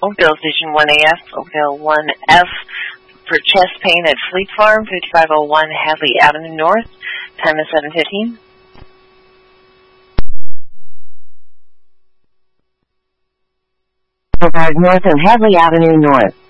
Oakdale Station 1AF, Oakdale 1F for chest pain at Fleet Farm, 5501 Hadley Avenue North. Time is 7:15. 55 North and Hadley Avenue North.